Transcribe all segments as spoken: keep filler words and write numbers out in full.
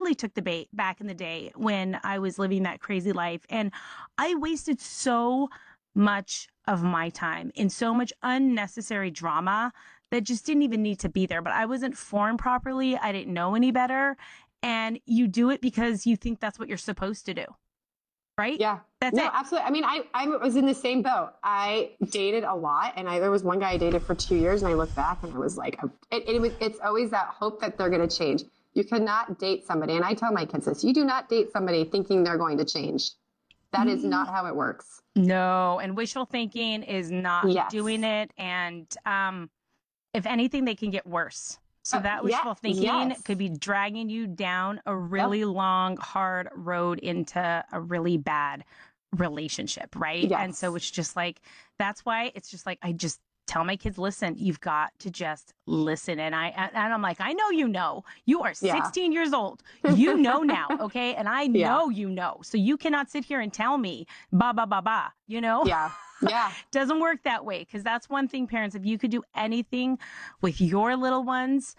totally took the bait back in the day when I was living that crazy life. And I wasted so much of my time in so much unnecessary drama that just didn't even need to be there. But I wasn't formed properly. I didn't know any better. And you do it because you think that's what you're supposed to do. Right? Yeah. That's no, it. absolutely. I mean, I, I was in the same boat. I dated a lot, and I there was one guy I dated for two years, and I look back and I was like, it, it was it's always that hope that they're going to change. You cannot date somebody, and I tell my kids this: you do not date somebody thinking they're going to change. That is not how it works. No, and wishful thinking is not Yes. doing it. And um, if anything, they can get worse. So Uh, that yeah, wishful thinking yes. could be dragging you down a really long, hard road into a really bad relationship, right? Yes. And so it's just like, that's why it's just like, I just tell my kids, listen, you've got to just listen. And I, and I'm like, I know, you know, you are Yeah. sixteen years old, you know now. Okay. And I Yeah. know, you know, so you cannot sit here and tell me ba, ba, ba, ba, you know? Yeah. Yeah. Doesn't work that way. Cause that's one thing, parents, if you could do anything with your little ones,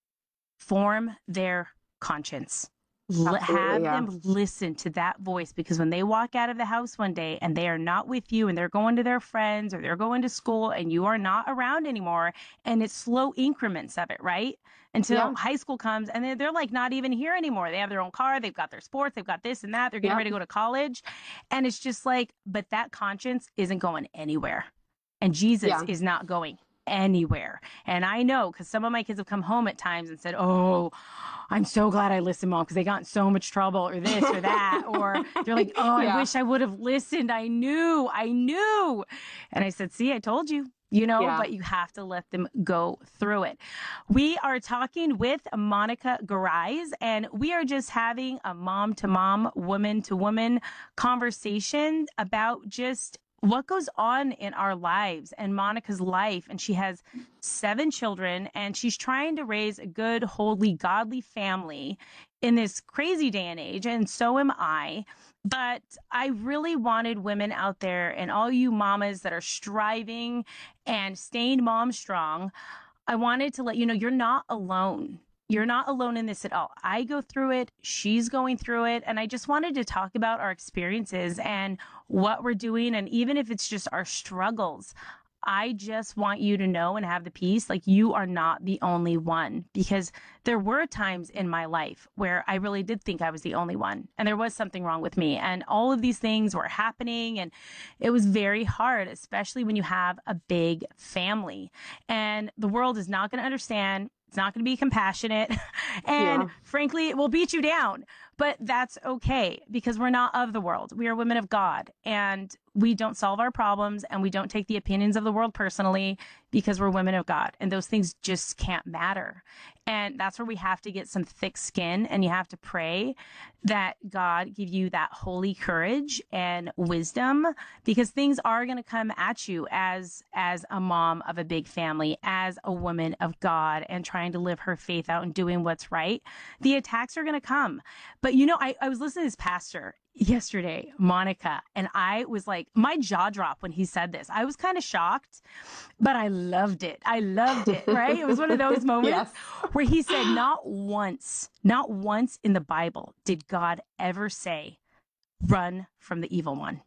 form their conscience. L- have yeah. them listen to that voice, because when they walk out of the house one day and they are not with you and they're going to their friends or they're going to school and you are not around anymore, and it's slow increments of it, right? Until Yeah. high school comes and they're, they're like not even here anymore. They have their own car, they've got their sports, they've got this and that, they're getting Yep. ready to go to college. And it's just like, but that conscience isn't going anywhere. And Jesus Yeah. is not going anywhere. And I know, because some of my kids have come home at times and said, oh, I'm so glad I listened, Mom, because they got in so much trouble or this or that. Or they're like, oh, Yeah. I wish I would have listened. I knew, I knew. And I said, see, I told you, you know, Yeah. but you have to let them go through it. We are talking with Monica Garais, and we are just having a mom to mom, woman to woman conversation about just what goes on in our lives and Monica's life. And she has seven children, and she's trying to raise a good, holy, godly family in this crazy day and age. And so am I. But I really wanted women out there, and all you mamas that are striving and staying mom strong, I wanted to let you know you're not alone. You're not alone in this at all. I go through it. She's going through it. And I just wanted to talk about our experiences and what we're doing. And even if it's just our struggles, I just want you to know and have the peace, like you are not the only one, because there were times in my life where I really did think I was the only one and there was something wrong with me. And all of these things were happening, and it was very hard, especially when you have a big family, and the world is not going to understand. It's not going to be compassionate. And Yeah. frankly, it will beat you down. But that's okay, because we're not of the world. We are women of God, and we don't solve our problems, and we don't take the opinions of the world personally, because we're women of God, and those things just can't matter. And that's where we have to get some thick skin, and you have to pray that God give you that holy courage and wisdom, because things are going to come at you as as a mom of a big family, as a woman of God, and trying to live her faith out and doing what's right. The attacks are going to come. But, you know, I, I was listening to this pastor yesterday, Monica, and I was like, my jaw dropped when he said this. I was kind of shocked, but I loved it. I loved it, right? It was one of those moments Yes. where he said, not once, not once in the Bible did God ever say, run from the evil one.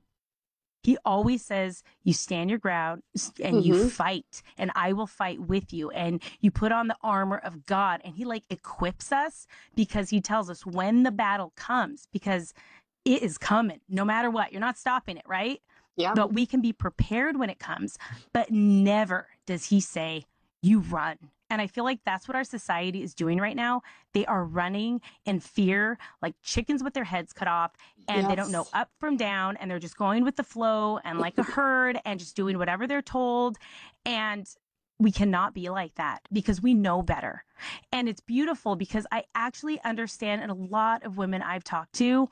He always says, you stand your ground and Mm-hmm. you fight, and I will fight with you. And you put on the armor of God, and he like equips us, because he tells us when the battle comes, because it is coming no matter what. You're not stopping it, right? Yeah. But we can be prepared when it comes. But never does he say, you run. And I feel like that's what our society is doing right now. They are running in fear, like chickens with their heads cut off, and they don't know Yes. up from down, and they're just going with the flow and like a herd and just doing whatever they're told. And we cannot be like that, because we know better. And it's beautiful, because I actually understand, and a lot of women I've talked to,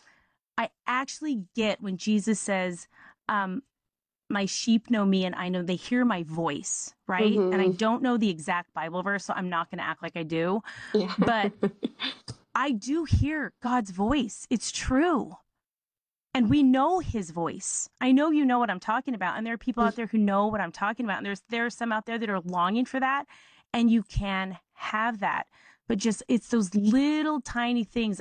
I actually get when Jesus says, um, my sheep know me and I know they hear my voice, right? Mm-hmm. And I don't know the exact Bible verse, so I'm not going to act like I do. Yeah. But I do hear God's voice. It's true. And we know his voice. I know you know what I'm talking about. And there are people out there who know what I'm talking about. And there's there are some out there that are longing for that. And you can have that. But just, it's those little tiny things